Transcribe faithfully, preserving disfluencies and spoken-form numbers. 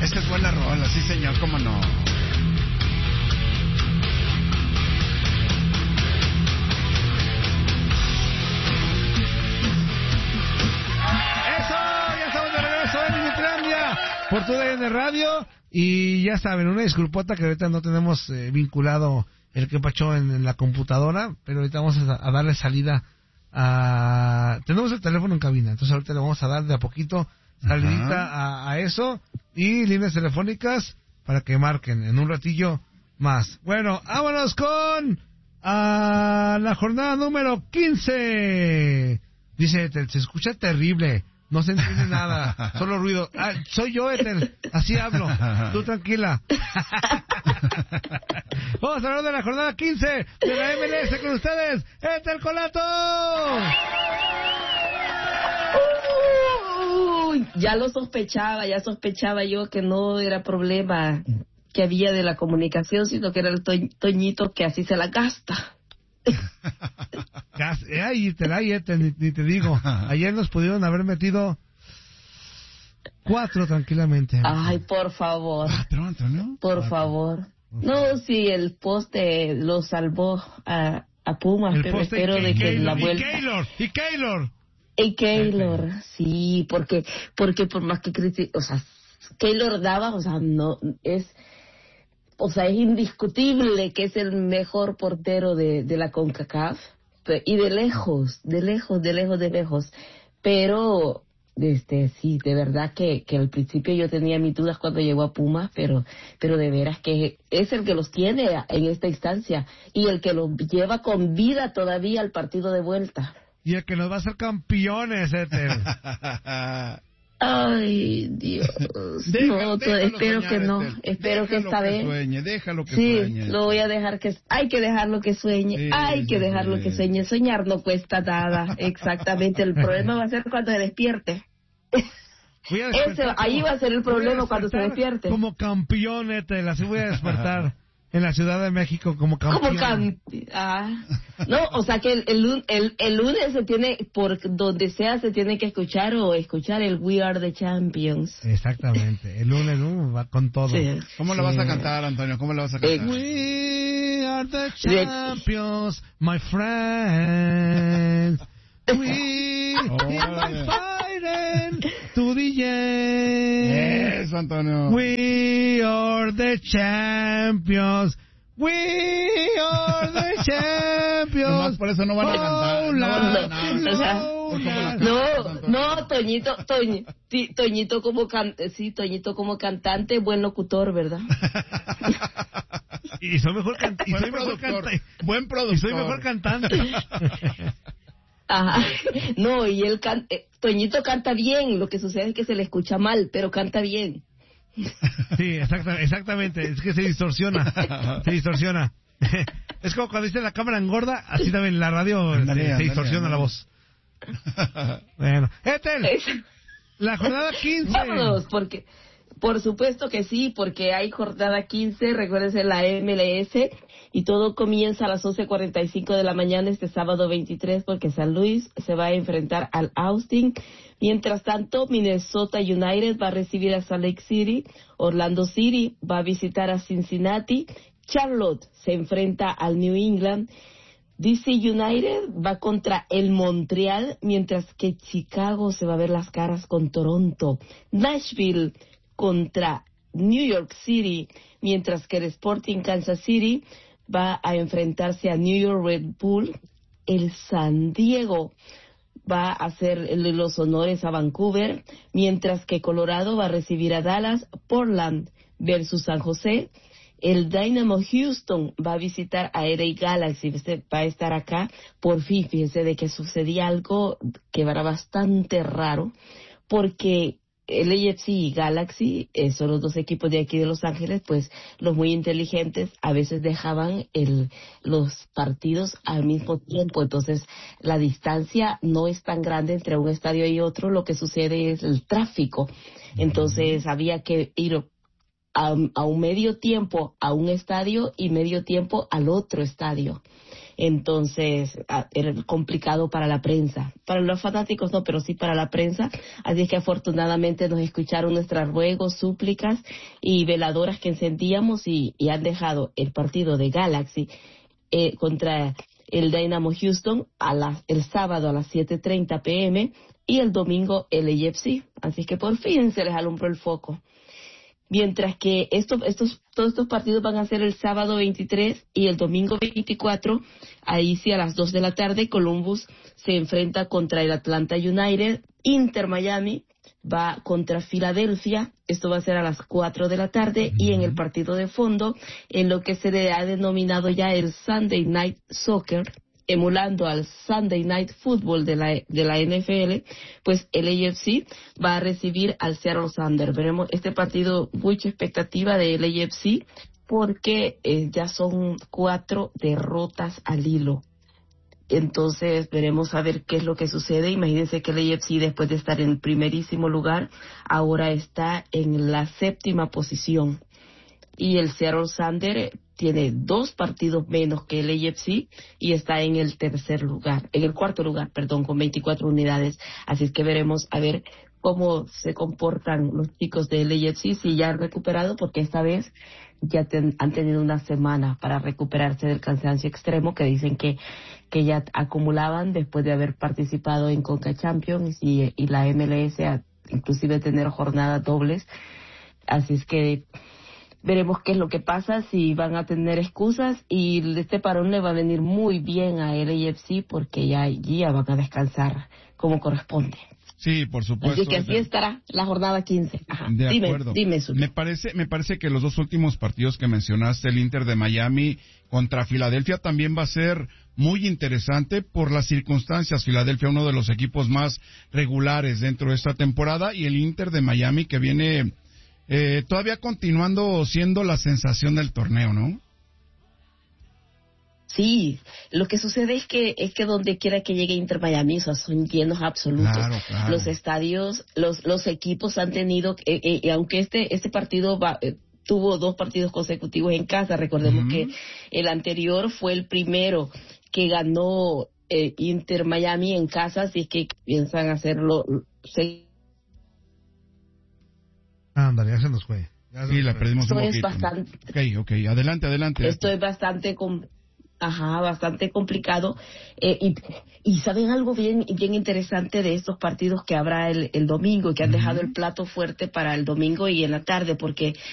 Esta es buena rola, sí señor, cómo no. Por tu D N Radio. Y ya saben, una disculpota que ahorita no tenemos eh, vinculado el que pachó en, en la computadora, pero ahorita vamos a, a darle salida a... Tenemos el teléfono en cabina, entonces ahorita le vamos a dar de a poquito salidita a, a eso, y líneas telefónicas para que marquen en un ratillo más. Bueno, vámonos con a la jornada número quince. Dice, se escucha terrible. No se entiende nada, solo ruido. Ah, soy yo, Ethel, así hablo. Tú tranquila. Vamos a hablar de la jornada quince de la M L S con ustedes, Ethel Colato. Uh, ya lo sospechaba, ya sospechaba yo que no era problema que había de la comunicación, sino que era el to- Toñito que así se la gasta. Ay, te la ni, ni te digo. Ayer nos pudieron haber metido cuatro tranquilamente. Ay, por favor. ¿Cuatro, Antonio? Por Cuatro. favor. No, si el poste lo salvó a, a Pumas, El pero poste espero y de que Keylor, la vuelta... Y Keylor, y Keylor. Y Keylor, sí, porque, porque por más que criti... o sea, Keylor daba, o sea, no, es... O sea, es indiscutible que es el mejor portero de, de la CONCACAF, y de lejos, de lejos, de lejos, de lejos. Pero, este, sí, de verdad que, que al principio yo tenía mis dudas cuando llegó a Pumas, pero, pero de veras que es el que los tiene en esta instancia y el que los lleva con vida todavía al partido de vuelta. Y el que nos va a hacer campeones, Ethel. Ay, Dios. Déjalo, no, déjalo espero soñar, que no. Ethel. Espero Déjalo que esta que vez. Sueñe, déjalo que sí, sueñe. lo voy a dejar que. Hay que dejarlo que sueñe. Sí, hay que sí, dejarlo sí. que sueñe. Soñar no cuesta nada. Exactamente. El problema va a ser cuando se despierte. Voy a Ese, despertar ahí como- va a ser el voy a problema cuando se despertar despierte. Como campeón, Ethel, así voy a despertar en la Ciudad de México como campeón. Como can... ah. No, o sea que el, el, lun- el, el lunes se tiene, por donde sea, se tiene que escuchar o escuchar el We Are the Champions. Exactamente, el lunes uh, va con todo. Sí. ¿Cómo lo vas a cantar, Antonio? ¿Cómo lo vas a cantar? We are the champions, my friends. We are fighting to the end. Eso, Antonio. We are the champions. We are the champions. Nomás por eso no van a cantar. Oh, No la, van a No, cantar. o sea, oh, ¿Cómo la la. cantas, No, no, Toñito, Toñ, ti- Toñito como can, sí, Toñito como cantante, buen locutor, ¿verdad? Y soy mejor, can- y Buen soy mejor productor. cantante. Buen productor. Y soy mejor cantante. Ajá. No, y él can, eh, Toñito canta bien, lo que sucede es que se le escucha mal, pero canta bien. Sí, exacta, exactamente. Es que se distorsiona. Se distorsiona. Es como cuando dice la cámara engorda, así también la radio Ándale, se, se ándale, distorsiona ándale. la voz. Bueno, Ethel, la jornada quince. Vámonos, porque, por supuesto que sí, porque hay jornada quince, recuérdense la M L S, y todo comienza a las once cuarenta y cinco de la mañana este sábado veintitrés, porque San Luis se va a enfrentar al Austin. Mientras tanto, Minnesota United va a recibir a Salt Lake City, Orlando City va a visitar a Cincinnati, Charlotte se enfrenta al New England, D C United va contra el Montreal, mientras que Chicago se va a ver las caras con Toronto, Nashville contra New York City, mientras que el Sporting Kansas City va a enfrentarse a New York Red Bull, el San Diego va a hacer los honores a Vancouver, mientras que Colorado va a recibir a Dallas, Portland versus San José, el Dynamo Houston va a visitar a L A Galaxy, va a estar acá, por fin, fíjense de que sucedía algo que era bastante raro, porque el A F C y Galaxy eh, son los dos equipos de aquí de Los Ángeles, pues los muy inteligentes a veces dejaban el, los partidos al mismo tiempo, entonces la distancia no es tan grande entre un estadio y otro, lo que sucede es el tráfico, entonces había que ir a, a un medio tiempo a un estadio y medio tiempo al otro estadio. entonces a, era complicado para la prensa. Para los fanáticos no, pero sí para la prensa. Así es que afortunadamente nos escucharon nuestros ruegos, súplicas y veladoras que encendíamos y, y han dejado el partido de Galaxy eh, contra el Dynamo Houston a la, el sábado a las siete treinta pm y el domingo L A F C. Así que por fin se les alumbró el foco. Mientras que estos, estos, todos estos partidos van a ser el sábado veintitrés y el domingo veinticuatro, ahí sí a las dos de la tarde, Columbus se enfrenta contra el Atlanta United, Inter Miami va contra Filadelfia, esto va a ser a las cuatro de la tarde, y en el partido de fondo, en lo que se le ha denominado ya el Sunday Night Soccer, emulando al Sunday Night Football de la, de la N F L, pues el A F C va a recibir al Seattle Sounders. Veremos este partido, mucha expectativa del A F C, porque eh, ya son cuatro derrotas al hilo. Entonces veremos a ver qué es lo que sucede. Imagínense que el A F C, después de estar en el primerísimo lugar, ahora está en la séptima posición. Y el Seattle Sounders tiene dos partidos menos que el A F C y está en el tercer lugar, en el cuarto lugar, perdón, con veinticuatro unidades. Así es que veremos a ver cómo se comportan los chicos del A F C, si ya han recuperado, porque esta vez ya ten, han tenido una semana para recuperarse del cansancio extremo que dicen que, que ya acumulaban después de haber participado en Conca Champions y, y la M L S, a, inclusive tener jornadas dobles. Así es que veremos qué es lo que pasa, si van a tener excusas, y este parón le va a venir muy bien a el A F C porque ya, ya van a descansar como corresponde. Sí, por supuesto. Así que así estará la jornada quince. Ajá. De dime, acuerdo. Dime, Suki. Me parece, me parece que los dos últimos partidos que mencionaste, el Inter de Miami contra Filadelfia, también va a ser muy interesante por las circunstancias. Filadelfia, uno de los equipos más regulares dentro de esta temporada, y el Inter de Miami que viene eh, todavía continuando siendo la sensación del torneo, ¿no? Sí, lo que sucede es que es que donde quiera que llegue Inter Miami, o sea, son llenos absolutos. Claro, claro. Los estadios, los los equipos han tenido, eh, eh, y aunque este este partido va, eh, tuvo dos partidos consecutivos en casa, recordemos uh-huh. que el anterior fue el primero que ganó eh, Inter Miami en casa, así es que piensan hacerlo. Se... Ándale, ya se nos fue. Ya sí, la fue. perdimos Esto un es poquito. bastante. Ok, ok, adelante, adelante. Esto es bastante con Ajá, bastante complicado. Eh, y, y saben algo bien bien interesante de estos partidos que habrá el, el domingo, y que han uh-huh. dejado el plato fuerte para el domingo y en la tarde, porque